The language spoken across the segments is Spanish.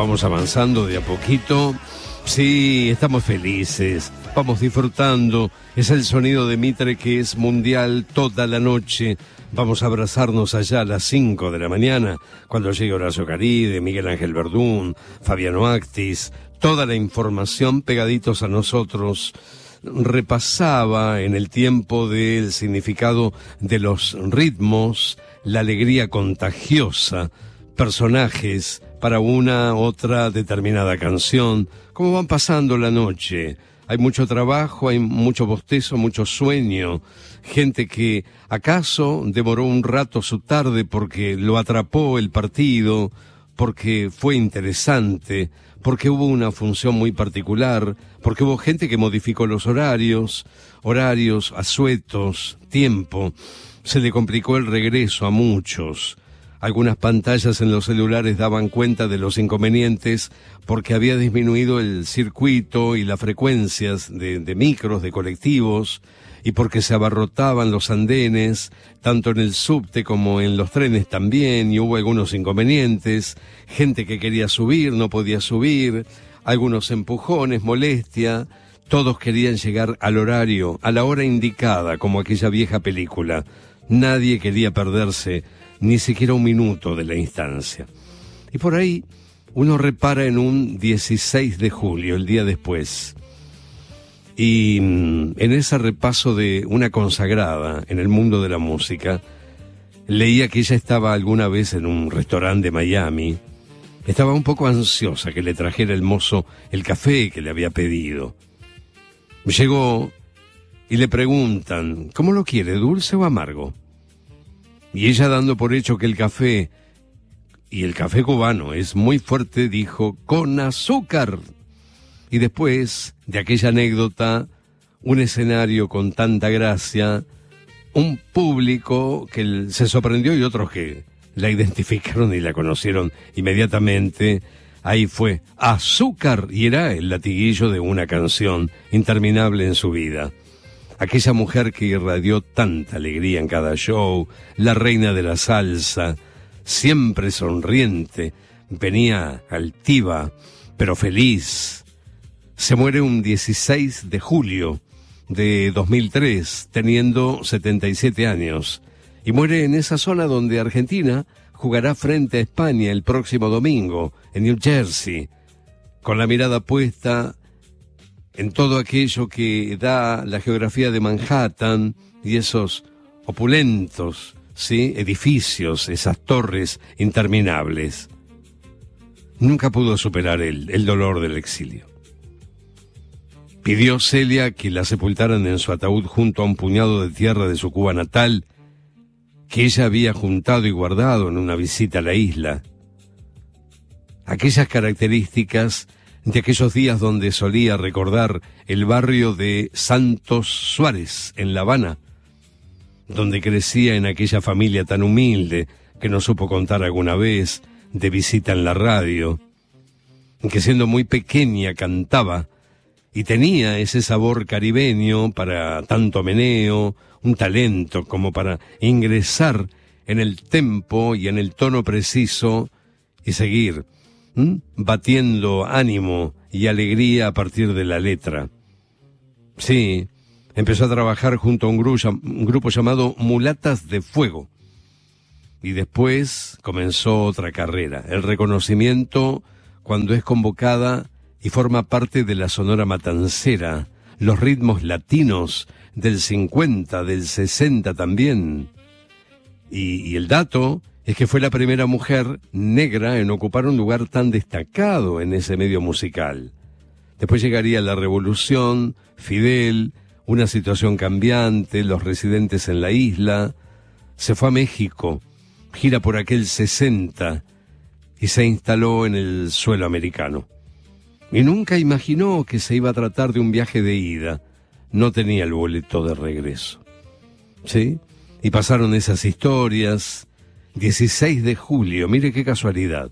Vamos avanzando de a poquito. Sí, estamos felices, vamos disfrutando. Es el sonido de Mitre que es mundial toda la noche. Vamos a abrazarnos allá a las 5 de la mañana, cuando llegue Horacio Caride, Miguel Ángel Verdún, Fabiano Actis. Toda la información pegaditos a nosotros. Repasaba en el tiempo del significado de los ritmos, la alegría contagiosa, personajes para una otra determinada canción, cómo van pasando la noche. Hay mucho trabajo, hay mucho bostezo, mucho sueño, gente que acaso demoró un rato su tarde porque lo atrapó el partido, porque fue interesante, porque hubo una función muy particular, porque hubo gente que modificó los horarios asuetos, tiempo. Se le complicó el regreso a muchos. Algunas pantallas en los celulares daban cuenta de los inconvenientes porque había disminuido el circuito y las frecuencias de micros, de colectivos, y porque se abarrotaban los andenes, tanto en el subte como en los trenes también, y hubo algunos inconvenientes, gente que quería subir, no podía subir, algunos empujones, molestia. Todos querían llegar al horario, a la hora indicada, como aquella vieja película. Nadie quería perderse ni siquiera un minuto de la instancia. Y por ahí uno repara en un 16 de julio, el día después. Y en ese repaso de una consagrada en el mundo de la música, leía que ella estaba alguna vez en un restaurante de Miami. Estaba un poco ansiosa que le trajera el mozo el café que le había pedido. Llegó y le preguntan, ¿cómo lo quiere, dulce o amargo? Y ella, dando por hecho que el café, y el café cubano es muy fuerte, dijo, con azúcar. Y después de aquella anécdota, un escenario con tanta gracia, un público que se sorprendió y otros que la identificaron y la conocieron inmediatamente. Ahí fue azúcar, y era el latiguillo de una canción interminable en su vida. Aquella mujer que irradió tanta alegría en cada show, la reina de la salsa, siempre sonriente, venía altiva, pero feliz. Se muere un 16 de julio de 2003, teniendo 77 años, y muere en esa zona donde Argentina jugará frente a España el próximo domingo, en New Jersey, con la mirada puesta en todo aquello que da la geografía de Manhattan y esos opulentos, ¿sí?, edificios, esas torres interminables. Nunca pudo superar el dolor del exilio. Pidió Celia que la sepultaran en su ataúd junto a un puñado de tierra de su Cuba natal, que ella había juntado y guardado en una visita a la isla. Aquellas características de aquellos días donde solía recordar el barrio de Santos Suárez, en La Habana, donde crecía en aquella familia tan humilde que nos supo contar alguna vez de visita en la radio, que siendo muy pequeña cantaba y tenía ese sabor caribeño para tanto meneo, un talento como para ingresar en el tempo y en el tono preciso y seguir batiendo ánimo y alegría a partir de la letra. Sí, empezó a trabajar junto a un grupo llamado Mulatas de Fuego. Y después comenzó otra carrera, el reconocimiento cuando es convocada y forma parte de la Sonora Matancera, los ritmos latinos del 50, del 60 también. Y el dato es que fue la primera mujer negra en ocupar un lugar tan destacado en ese medio musical. Después llegaría la Revolución, Fidel, una situación cambiante, los residentes en la isla. Se fue a México, gira por aquel 60 y se instaló en el suelo americano. Y nunca imaginó que se iba a tratar de un viaje de ida. No tenía el boleto de regreso. ¿Sí? Y pasaron esas historias. 16 de julio, mire qué casualidad,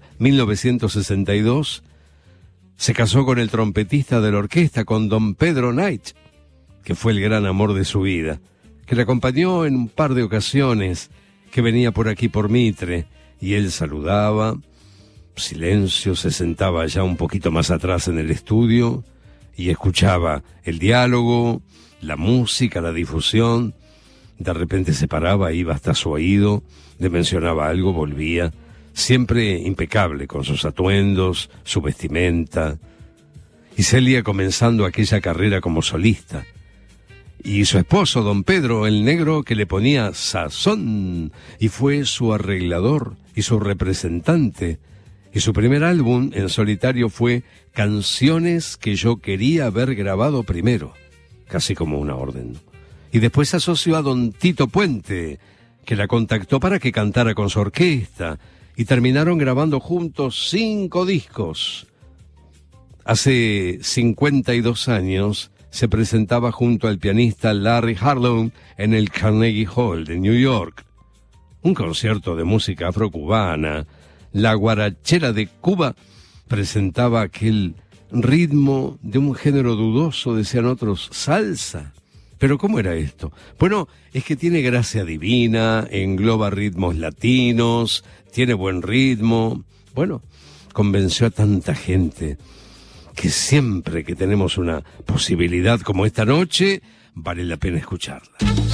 1962, se casó con el trompetista de la orquesta, con don Pedro Knight, que fue el gran amor de su vida, que le acompañó en un par de ocasiones, que venía por aquí por Mitre, y él saludaba, Silencio, se sentaba ya un poquito más atrás en el estudio y escuchaba el diálogo, la música, la difusión. De repente se paraba, iba hasta su oído, le mencionaba algo, volvía, siempre impecable con sus atuendos, su vestimenta. Y Celia comenzando aquella carrera como solista. Y su esposo, don Pedro, el negro, que le ponía sazón, y fue su arreglador y su representante. Y su primer álbum en solitario fue Canciones que yo quería haber grabado primero, casi como una orden. Y después se asoció a don Tito Puente, que la contactó para que cantara con su orquesta, y terminaron grabando juntos 5 discos. Hace 52 años se presentaba junto al pianista Larry Harlow en el Carnegie Hall de New York. Un concierto de música afrocubana. La guarachera de Cuba presentaba aquel ritmo de un género dudoso, decían otros, salsa. ¿Pero cómo era esto? Bueno, es que tiene gracia divina, engloba ritmos latinos, tiene buen ritmo. Bueno, convenció a tanta gente que siempre que tenemos una posibilidad como esta noche, vale la pena escucharla.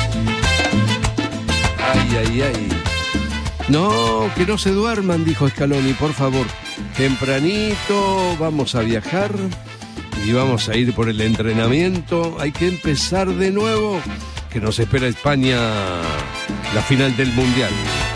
Ay, ay, ay. No, que no se duerman, dijo Scaloni, por favor. Tempranito vamos a viajar y vamos a ir por el entrenamiento. Hay que empezar de nuevo, que nos espera España, la final del Mundial.